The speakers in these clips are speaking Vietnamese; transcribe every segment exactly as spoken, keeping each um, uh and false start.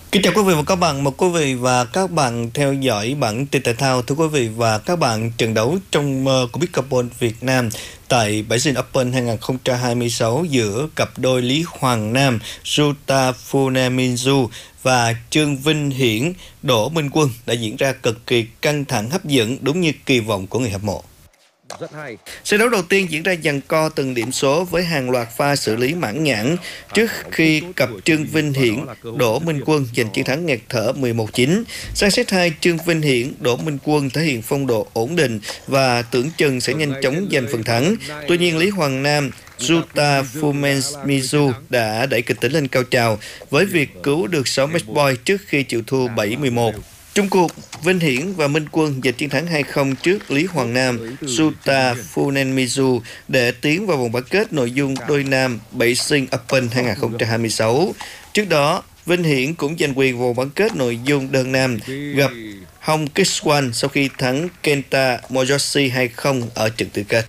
Kính chào quý vị và các bạn, mời quý vị và các bạn theo dõi bản tin thể thao. Thưa quý vị và các bạn, trận đấu trong mơ của Pickleball Việt Nam tại Beijing Open hai không hai sáu giữa cặp đôi Lý Hoàng Nam, Yuta Funamitsu và Trương Vinh Hiển, Đỗ Minh Quân đã diễn ra cực kỳ căng thẳng, hấp dẫn đúng như kỳ vọng của người hâm mộ. Rất hay. Trận đấu đầu tiên diễn ra giằng co từng điểm số với hàng loạt pha xử lý mãn nhãn trước khi cặp Trương Vinh Hiển, Đỗ Minh Quân giành chiến thắng nghẹt thở mười một chín. Sang set hai, Trương Vinh Hiển, Đỗ Minh Quân thể hiện phong độ ổn định và tưởng chừng sẽ nhanh chóng giành phần thắng. Tuy nhiên, Lý Hoàng Nam, Yuta Funamitsu đã đẩy kịch tính lên cao trào với việc cứu được sáu match point trước khi chịu thua bảy mười một. Trong cuộc, Vinh Hiển và Minh Quân giành chiến thắng hai không trước Lý Hoàng Nam, Yuta Funamitsu để tiến vào vòng bán kết nội dung đôi nam Beijing Open hai không hai sáu. Trước đó, Vinh Hiển cũng giành quyền vào bán kết nội dung đơn nam gặp Hong Kik-swan sau khi thắng Kenta Moyoshi hai không ở trận tứ kết.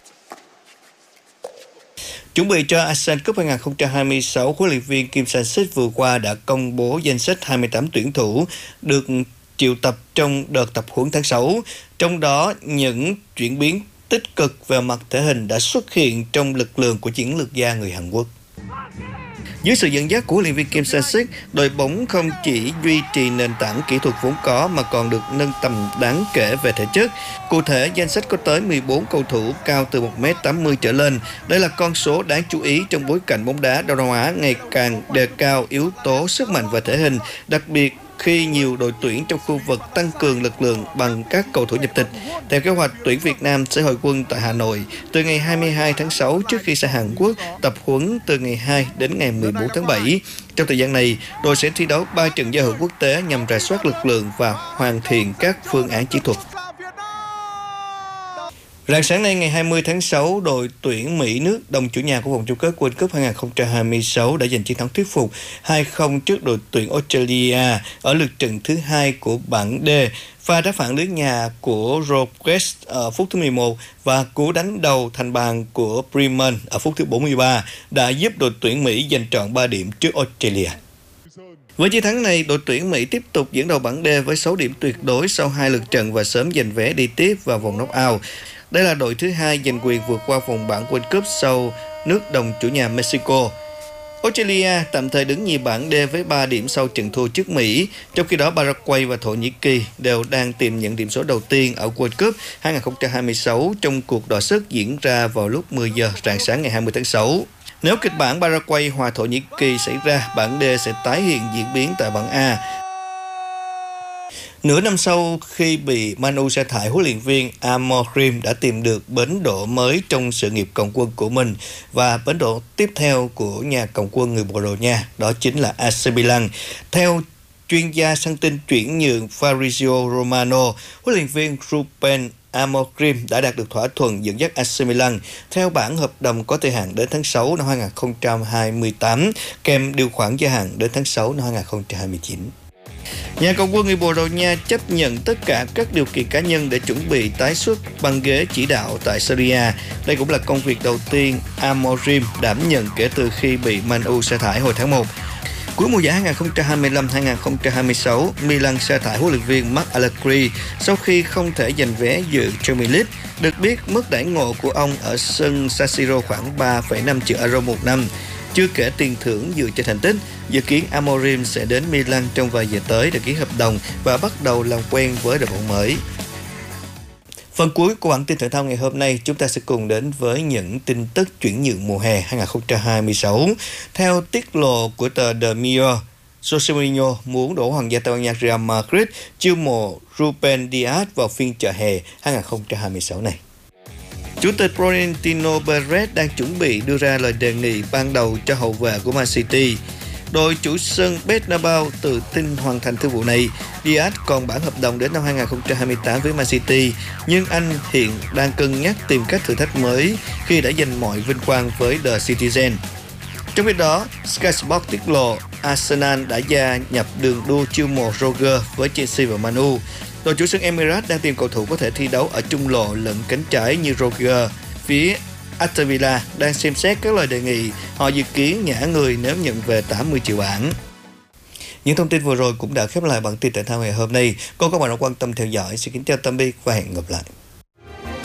Chuẩn bị cho ASEAN Cup hai không hai sáu, huấn luyện viên Kim Sang-sik vừa qua đã công bố danh sách hai mươi tám tuyển thủ được triệu tập trong đợt tập huấn tháng sáu. Trong đó, những chuyển biến tích cực về mặt thể hình đã xuất hiện trong lực lượng của chiến lược gia người Hàn Quốc. Dưới sự dẫn dắt của huấn luyện viên Kim Sang-sik, đội bóng không chỉ duy trì nền tảng kỹ thuật vốn có mà còn được nâng tầm đáng kể về thể chất. Cụ thể, danh sách có tới mười bốn cầu thủ cao từ một mét tám mươi trở lên. Đây là con số đáng chú ý trong bối cảnh bóng đá Đông Nam Á ngày càng đề cao yếu tố sức mạnh và thể hình, đặc biệt khi nhiều đội tuyển trong khu vực tăng cường lực lượng bằng các cầu thủ nhập tịch. Theo kế hoạch, tuyển Việt Nam sẽ hội quân tại Hà Nội từ ngày hai mươi hai tháng sáu trước khi sang Hàn Quốc tập huấn từ ngày hai đến ngày mười bốn tháng bảy. Trong thời gian này, đội sẽ thi đấu ba trận giao hữu quốc tế nhằm rà soát lực lượng và hoàn thiện các phương án chiến thuật. Rạng sáng nay ngày hai mươi tháng sáu, đội tuyển Mỹ, nước đồng chủ nhà của vòng chung kết World Cup hai không hai sáu đã giành chiến thắng thuyết phục hai không trước đội tuyển Australia ở lượt trận thứ hai của bảng D. Pha đá phản lưới nhà của Rodriguez ở phút thứ mười một và cú đánh đầu thành bàn của Freeman ở phút thứ bốn mươi ba đã giúp đội tuyển Mỹ giành trọn ba điểm trước Australia. Với chiến thắng này, đội tuyển Mỹ tiếp tục dẫn đầu bảng D với sáu điểm tuyệt đối sau hai lượt trận và sớm giành vé đi tiếp vào vòng knock-out. Đây là đội thứ hai giành quyền vượt qua vòng bảng World Cup sau nước đồng chủ nhà Mexico. Australia tạm thời đứng nhì bảng D với ba điểm sau trận thua trước Mỹ, trong khi đó Paraguay và Thổ Nhĩ Kỳ đều đang tìm nhận điểm số đầu tiên ở World Cup hai không hai sáu trong cuộc đọ sức diễn ra vào lúc mười giờ rạng sáng ngày hai mươi tháng sáu. Nếu kịch bản Paraguay hòa Thổ Nhĩ Kỳ xảy ra, bảng D sẽ tái hiện diễn biến tại bảng A. Nửa năm sau khi bị Manu sa thải, huấn luyện viên Amorim đã tìm được bến đỗ mới trong sự nghiệp cầm quân của mình, và bến đỗ tiếp theo của nhà cầm quân người Bồ Đào Nha đó chính là a xê Milan. Theo chuyên gia săn tin chuyển nhượng Fabrizio Romano, huấn luyện viên Ruben Amorim đã đạt được thỏa thuận dẫn dắt a xê Milan theo bản hợp đồng có thời hạn đến tháng sáu năm hai không hai tám, kèm điều khoản gia hạn đến tháng sáu năm hai không hai chín. Nhà cầm quân người Bồ Đào Nha chấp nhận tất cả các điều kiện cá nhân để chuẩn bị tái xuất băng ghế chỉ đạo tại Serie A. Đây cũng là công việc đầu tiên Amorim đảm nhận kể từ khi bị Man U sa thải hồi tháng một. Cuối mùa giải hai không hai lăm hai không hai sáu, Milan sa thải huấn luyện viên Marc Allegri sau khi không thể giành vé dự Champions League. Được biết, mức đãi ngộ của ông ở sân San Siro khoảng ba phẩy năm triệu euro một năm. Chưa kể tiền thưởng dựa trên thành tích, dự kiến Amorim sẽ đến Milan trong vài giờ tới để ký hợp đồng và bắt đầu làm quen với đội bóng mới. Phần cuối của bản tin thể thao ngày hôm nay, chúng ta sẽ cùng đến với những tin tức chuyển nhượng mùa hè hai không hai sáu. Theo tiết lộ của tờ The Mirror, Jose Mourinho muốn đổ hoàng gia Tây Ban Nha Real Madrid chiêu mộ Ruben Dias vào phiên chợ hè hai không hai sáu này. Chủ tịch Florentino Perez đang chuẩn bị đưa ra lời đề nghị ban đầu cho hậu vệ của Man City. Đội chủ sân Bernabeu tự tin hoàn thành thương vụ này. Diaz còn bản hợp đồng đến năm hai không hai tám với Man City, nhưng anh hiện đang cân nhắc tìm cách thử thách mới khi đã giành mọi vinh quang với The Citizen. Trong khi đó, Sky Sports tiết lộ Arsenal đã gia nhập đường đua chiêu mộ Roger với Chelsea và Man U. Đội chủ sân Emirates đang tìm cầu thủ có thể thi đấu ở trung lộ lẫn cánh trái như Roger. Phía Aston Villa đang xem xét các lời đề nghị. Họ dự kiến nhả người nếu nhận về tám mươi triệu bảng. Những thông tin vừa rồi cũng đã khép lại bản tin thể thao ngày hôm nay. Cô các bạn đã quan tâm theo dõi. Xin kính chào tạm biệt và hẹn gặp lại.